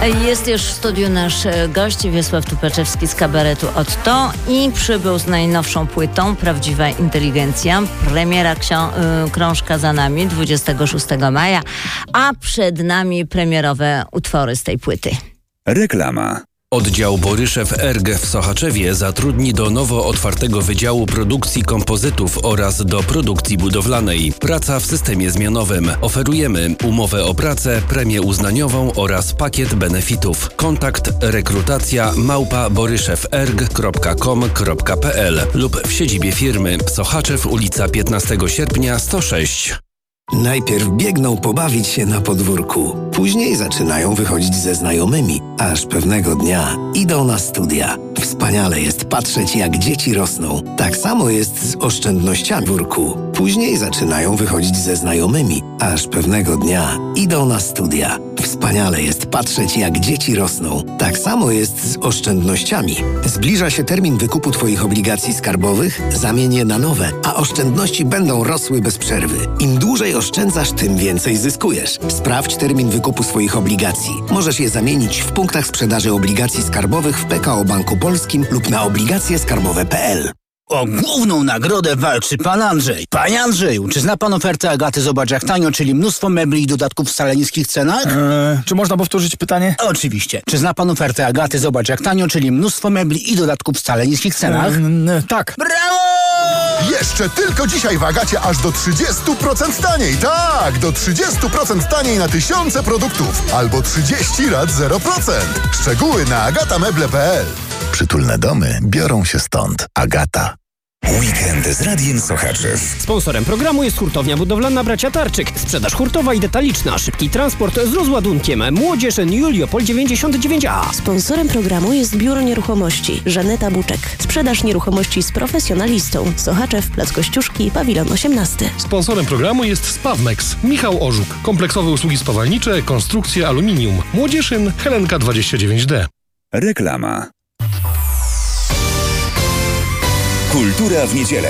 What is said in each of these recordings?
Jest już w studiu nasz gość Wiesław Tupaczewski z kabaretu Otto i przybył z najnowszą płytą Prawdziwa Inteligencja. Premiera krążka za nami 26 maja, a przed nami premierowe utwory z tej płyty. Reklama. Oddział Boryszew ERG w Sochaczewie zatrudni do nowo otwartego Wydziału Produkcji Kompozytów oraz do produkcji budowlanej. Praca w systemie zmianowym. Oferujemy umowę o pracę, premię uznaniową oraz pakiet benefitów. Kontakt rekrutacja @boryszewrg.com.pl lub w siedzibie firmy Sochaczew, ulica 15 sierpnia 106. Najpierw biegną pobawić się na podwórku, później zaczynają wychodzić ze znajomymi, aż pewnego dnia idą na studia. Wspaniale jest patrzeć, jak dzieci rosną. Tak samo jest z oszczędnościami w podwórku. Później zaczynają wychodzić ze znajomymi, aż pewnego dnia idą na studia. Wspaniale jest patrzeć, jak dzieci rosną. Tak samo jest z oszczędnościami. Zbliża się termin wykupu Twoich obligacji skarbowych, zamień je na nowe, a oszczędności będą rosły bez przerwy. Im dłużej oszczędzasz, tym więcej zyskujesz. Sprawdź termin wykupu swoich obligacji. Możesz je zamienić w punktach sprzedaży obligacji skarbowych w PKO Banku Polskim lub na obligacjeskarbowe.pl. O główną nagrodę walczy pan Andrzej. Panie Andrzeju, czy zna pan ofertę Agaty Zobacz jak tanio, czyli mnóstwo mebli i dodatków w wcale niskich cenach? Czy można powtórzyć pytanie? Oczywiście. Czy zna pan ofertę Agaty Zobacz jak tanio, czyli mnóstwo mebli i dodatków w wcale niskich cenach? Tak. Brawo! Jeszcze tylko dzisiaj w Agacie aż do 30% taniej. Tak, do 30% taniej na tysiące produktów. Albo 30 lat 0%. Szczegóły na agatameble.pl. Przytulne domy biorą się stąd. Agata. Weekend z Radiem Sochaczew. Sponsorem programu jest hurtownia budowlana Bracia Tarczyk. Sprzedaż hurtowa i detaliczna. Szybki transport z rozładunkiem. Młodzież Juliopol 99A. Sponsorem programu jest Biuro Nieruchomości Żaneta Buczek. Sprzedaż nieruchomości z profesjonalistą. Sochaczew, Plac Kościuszki, Pawilon 18. Sponsorem programu jest Spawmex. Michał Orzuk. Kompleksowe usługi spawalnicze, konstrukcje aluminium. Młodzieżyn Helenka 29D. Reklama. Kultura w niedzielę.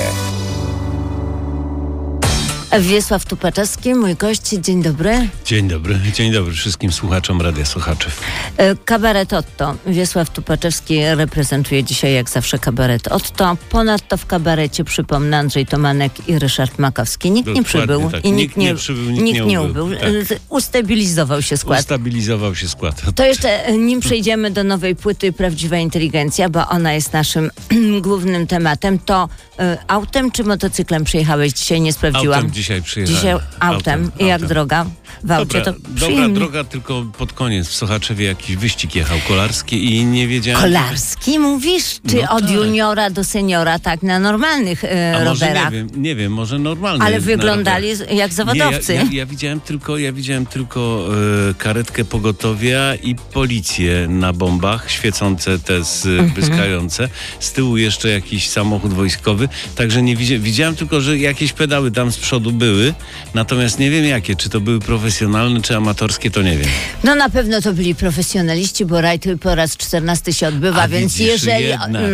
Wiesław Tupaczewski, mój gość. Dzień dobry. Dzień dobry wszystkim słuchaczom Radia Sochaczew. Kabaret Otto. Wiesław Tupaczewski reprezentuje dzisiaj jak zawsze kabaret Otto. Ponadto w kabarecie, przypomnę, Andrzej Tomanek i Ryszard Makowski. Nikt nie przybył tak. i nikt nie ubył. Tak. Ustabilizował się skład. To jeszcze nim przejdziemy do nowej płyty Prawdziwa Inteligencja, bo ona jest naszym głównym tematem, to autem czy motocyklem przyjechałeś dzisiaj? Nie sprawdziłam. Autem dzisiaj przyjechałem. Autem. I jak droga? W aucie dobra droga, tylko pod koniec w Sochaczewie jakiś wyścig jechał kolarski i nie wiedziałem... Kolarski mówisz? Czy od juniora do seniora, tak, na normalnych rowerach? Może nie wiem, może normalnie. Ale wyglądali jak zawodowcy. Ja widziałem tylko karetkę pogotowia i policję na bombach, świecące te błyskające. Z tyłu jeszcze jakiś samochód wojskowy. Także nie widziałem tylko, że jakieś pedały tam z przodu były. Natomiast nie wiem jakie, czy to były profesjonalne, czy amatorskie, to nie wiem. No na pewno to byli profesjonaliści, bo rajd po raz 14 się odbywa, więc jeżeli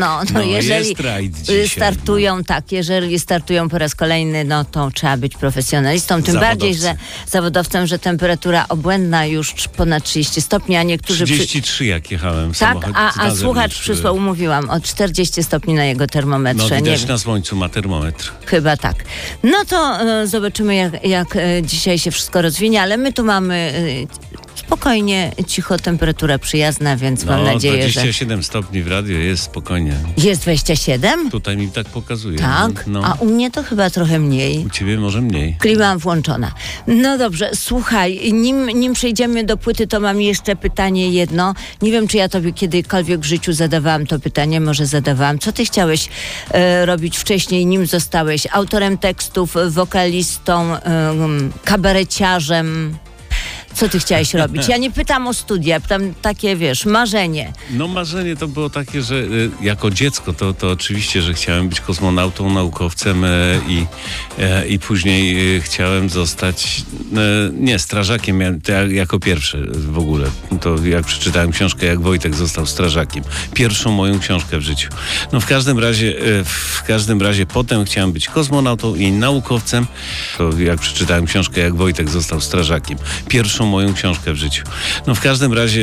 startują, jeżeli startują po raz kolejny, no to trzeba być profesjonalistą. Tym bardziej, że zawodowcem, że temperatura obłędna już ponad 30 stopni, a niektórzy... 33 jak jechałem w samochodzie. A słuchacz przysłał, mówiłam, o 40 stopni na jego termometrze. No widać na słońcu ma termometr. Chyba tak. No to zobaczymy, jak dzisiaj się wszystko rozwinie, ale my tu mamy spokojnie, cicho, temperatura przyjazna, więc mam nadzieję, 27 stopni w radiu jest spokojnie. Jest 27? Tutaj mi tak pokazuje. Tak? A u mnie to chyba trochę mniej. U ciebie może mniej. Klima włączona. No dobrze, słuchaj, nim przejdziemy do płyty, to mam jeszcze pytanie jedno. Nie wiem, czy ja tobie kiedykolwiek w życiu zadawałam to pytanie, może zadawałam. Co ty chciałeś robić wcześniej, nim zostałeś autorem tekstów, wokalistą, kabareciarzem? Co ty chciałeś robić? Ja nie pytam o studia, pytam takie, marzenie. No marzenie to było takie, że jako dziecko to oczywiście, że chciałem być kosmonautą, naukowcem i później chciałem zostać, strażakiem jako pierwszy w ogóle. To jak przeczytałem książkę, jak Wojtek został strażakiem. Pierwszą moją książkę w życiu. No w każdym razie potem chciałem być kosmonautą i naukowcem. To jak przeczytałem książkę, jak Wojtek został strażakiem. Pierwszą moją książkę w życiu. No w każdym razie